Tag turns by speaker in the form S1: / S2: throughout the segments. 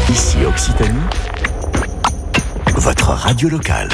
S1: Ici Occitanie, votre radio locale.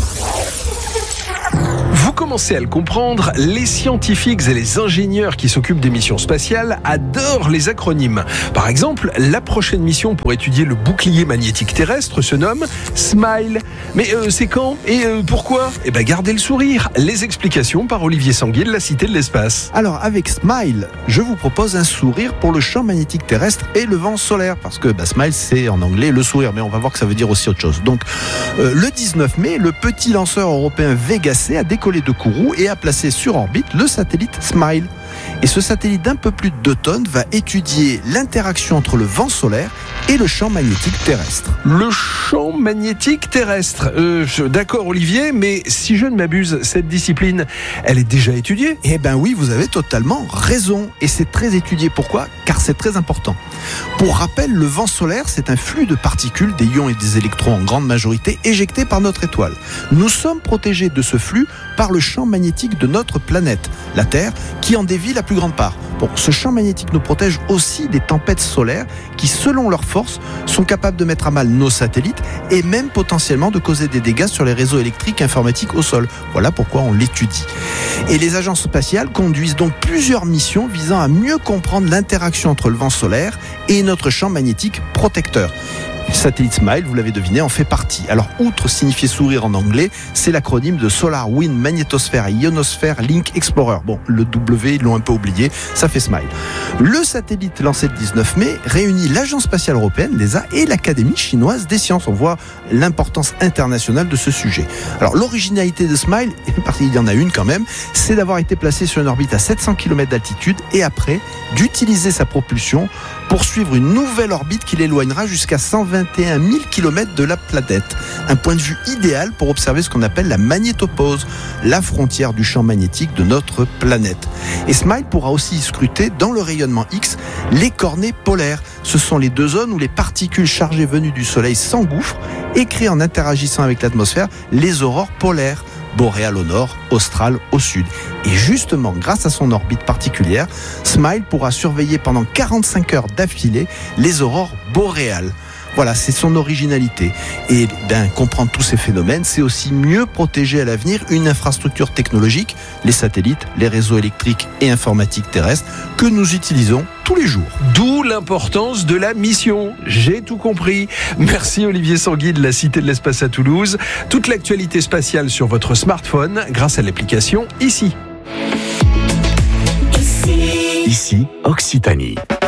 S2: Vous commencez à le comprendre, les scientifiques et les ingénieurs qui s'occupent des missions spatiales adorent les acronymes. Par exemple, la prochaine mission pour étudier le bouclier magnétique terrestre se nomme SMILE. Mais c'est quand et pourquoi ? Eh bien, gardez le sourire. Les explications par Olivier Sanguier de la Cité de l'Espace.
S3: Alors, avec SMILE, je vous propose un sourire pour le champ magnétique terrestre et le vent solaire. Parce que SMILE, c'est en anglais le sourire, mais on va voir que ça veut dire aussi autre chose. Donc, le 19 mai, le petit lanceur européen Vega C a décollé de Kourou et a placé sur orbite le satellite SMILE. Et ce satellite d'un peu plus de 2 tonnes va étudier l'interaction entre le vent solaire et le champ magnétique terrestre.
S2: Le champ magnétique terrestre. D'accord Olivier, mais si je ne m'abuse, cette discipline, elle est déjà étudiée ?
S3: Eh bien oui, vous avez totalement raison. Et c'est très étudié. Pourquoi ? Car c'est très important. Pour rappel, le vent solaire, c'est un flux de particules, des ions et des électrons en grande majorité, éjectés par notre étoile. Nous sommes protégés de ce flux par le champ magnétique de notre planète, la Terre, qui en dévie la plus grande part. Bon, ce champ magnétique nous protège aussi des tempêtes solaires qui, selon leur force, sont capables de mettre à mal nos satellites et même potentiellement de causer des dégâts sur les réseaux électriques informatiques au sol. Voilà pourquoi on l'étudie. Et les agences spatiales conduisent donc plusieurs missions visant à mieux comprendre l'interaction entre le vent solaire et notre champ magnétique protecteur. Le satellite SMILE, vous l'avez deviné, en fait partie. Alors, outre signifier sourire en anglais, c'est l'acronyme de Solar Wind Magnetosphere Ionosphere Link Explorer. Bon, le W, ils l'ont un peu oublié, ça fait SMILE. Le satellite lancé le 19 mai réunit l'Agence spatiale européenne, l'ESA, et l'Académie chinoise des sciences. On voit l'importance internationale de ce sujet. Alors, l'originalité de SMILE, parce qu'il y en a une quand même, c'est d'avoir été placé sur une orbite à 700 km d'altitude et après, d'utiliser sa propulsion pour suivre une nouvelle orbite qui l'éloignera jusqu'à 121 000 km de la planète. Un point de vue idéal pour observer ce qu'on appelle la magnétopause, la frontière du champ magnétique de notre planète. Et SMILE pourra aussi scruter dans le rayonnement X les cornets polaires. Ce sont les 2 zones où les particules chargées venues du Soleil s'engouffrent et créent en interagissant avec l'atmosphère les aurores polaires. Boréal au nord, austral au sud. Et justement, grâce à son orbite particulière, SMILE pourra surveiller pendant 45 heures d'affilée les aurores boréales. Voilà, c'est son originalité. Et comprendre tous ces phénomènes, c'est aussi mieux protéger à l'avenir une infrastructure technologique, les satellites, les réseaux électriques et informatiques terrestres, que nous utilisons tous les jours.
S2: D'où l'importance de la mission. J'ai tout compris. Merci Olivier Sanguier de la Cité de l'Espace à Toulouse. Toute l'actualité spatiale sur votre smartphone grâce à l'application Ici.
S1: Ici Occitanie.